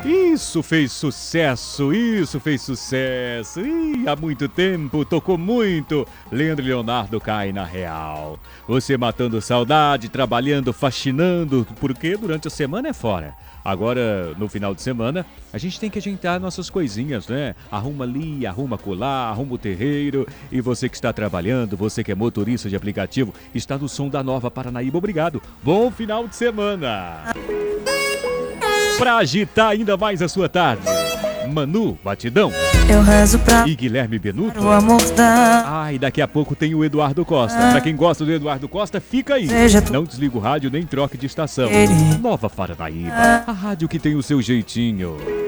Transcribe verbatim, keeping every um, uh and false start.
Isso fez sucesso, isso fez sucesso. Ih, há muito tempo, tocou muito. Leandro e Leonardo cai na real. Você matando saudade, trabalhando, faxinando, porque durante a semana é fora. Agora, no final de semana, a gente tem que ajeitar nossas coisinhas, né? Arruma ali, arruma colar, arruma o terreiro. E você que está trabalhando, você que é motorista de aplicativo, está no som da Nova Paranaíba. Obrigado. Bom final de semana. Pra agitar ainda mais a sua tarde, Manu Batidão eu rezo pra e Guilherme Benuto. o amor da... Ah, e daqui a pouco tem o Eduardo Costa. Pra quem gosta do Eduardo Costa, fica aí. Não desliga o rádio nem troque de estação. Nova Paranaíba, a rádio que tem o seu jeitinho.